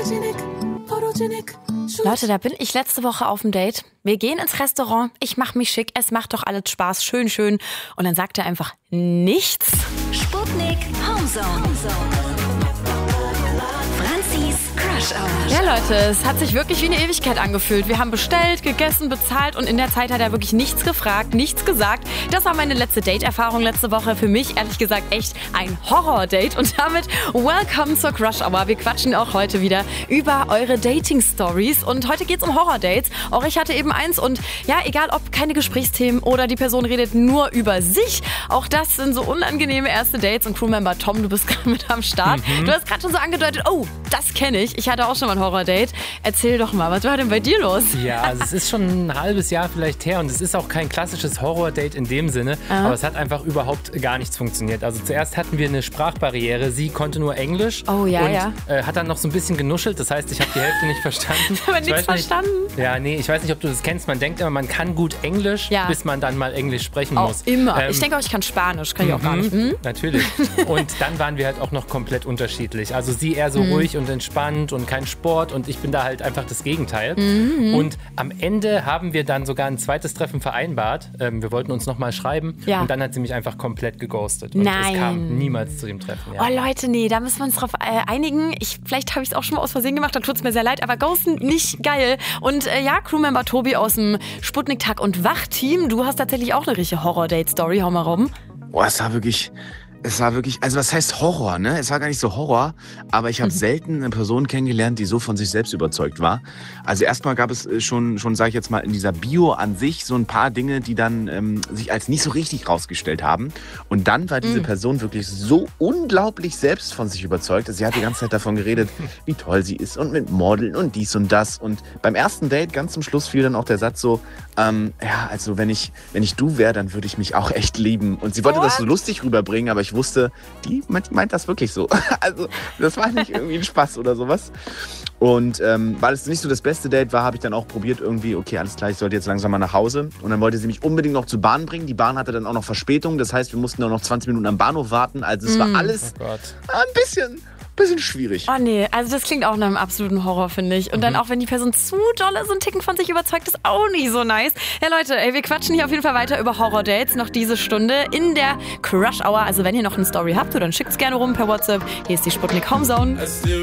Leute, da bin ich letzte Woche auf dem Date. Wir gehen ins Restaurant, ich mach mich schick, es macht doch alles Spaß, schön. Und dann sagt er einfach nichts. Sputnik Homezone. Franzis Crush Hour. Ja, Leute, es hat sich wirklich wie eine Ewigkeit angefühlt. Wir haben bestellt, gegessen, bezahlt und in der Zeit hat er wirklich nichts gefragt, nichts gesagt. Das war meine letzte Date-Erfahrung letzte Woche. Für mich, ehrlich gesagt, echt ein Horror-Date. Und damit welcome zur Crush Hour. Wir quatschen auch heute wieder über eure Dating-Stories. Und heute geht's um Horror-Dates. Auch ich hatte eben eins. Und ja, egal ob keine Gesprächsthemen oder die Person redet nur über sich. Auch das sind so unangenehme erste Dates. Und Crewmember Tom, du bist gerade mit am Start. Du hast gerade schon so angedeutet, oh, das kenne ich. Ich hatte auch schon mal ein Horror-Date. Erzähl doch mal, was war denn bei dir los? Ja, also es ist schon ein halbes Jahr vielleicht her und es ist auch kein klassisches Horror-Date in dem Sinne, aber es hat einfach überhaupt gar nichts funktioniert. Also zuerst hatten wir eine Sprachbarriere, sie konnte nur Englisch und hat dann noch so ein bisschen genuschelt, das heißt, ich habe die Hälfte nicht verstanden. Aber nichts verstanden? Ja, nee, ich weiß nicht, ob du das kennst, man denkt immer, man kann gut Englisch, bis man dann mal Englisch sprechen muss. Immer. Ich denke auch, ich kann Spanisch, kann ich auch gar nicht. Natürlich. Und dann waren wir halt auch noch komplett unterschiedlich. Also sie eher so ruhig und entspannt und kein Sport und ich bin da halt einfach das Gegenteil. Und am Ende haben wir dann sogar ein zweites Treffen vereinbart. Wir wollten uns nochmal schreiben und dann hat sie mich einfach komplett geghostet. Und es kam niemals zu dem Treffen. Ja. Oh Leute, nee, da müssen wir uns drauf einigen. Vielleicht habe ich es auch schon mal aus Versehen gemacht, dann tut es mir sehr leid, aber ghosten nicht geil. Und Crewmember Tobi aus dem Sputnik Tag- und Wach-Team, du hast tatsächlich auch eine richtige Horror-Date-Story. Hau mal rum. Boah, es war wirklich, also was heißt Horror, ne? Es war gar nicht so Horror, aber ich habe selten eine Person kennengelernt, die so von sich selbst überzeugt war. Also erstmal gab es schon sage ich jetzt mal, in dieser Bio an sich so ein paar Dinge, die dann sich als nicht so richtig rausgestellt haben. Und dann war diese Person wirklich so unglaublich selbst von sich überzeugt. Also sie hat die ganze Zeit davon geredet, wie toll sie ist und mit Modeln und dies und das. Und beim ersten Date, ganz zum Schluss, fiel dann auch der Satz so, also wenn ich du wäre, dann würde ich mich auch echt lieben. Und sie wollte das so lustig rüberbringen, aber ich wusste, die meint das wirklich so. Also das war nicht irgendwie ein Spaß oder sowas. Und weil es nicht so das beste Date war, habe ich dann auch probiert irgendwie, okay, alles klar, ich sollte jetzt langsam mal nach Hause. Und dann wollte sie mich unbedingt noch zur Bahn bringen. Die Bahn hatte dann auch noch Verspätung. Das heißt, wir mussten auch noch 20 Minuten am Bahnhof warten. Also es war alles ein bisschen schwierig. Oh nee, also das klingt auch nach einem absoluten Horror, finde ich. Und dann auch, wenn die Person zu doll so einen Ticken von sich überzeugt, ist auch nicht so nice. Ja Leute, wir quatschen hier auf jeden Fall weiter über Horror-Dates noch diese Stunde in der Crush Hour. Also wenn ihr noch eine Story habt, dann schickt's gerne rum per WhatsApp. Hier ist die Sputnik Homezone.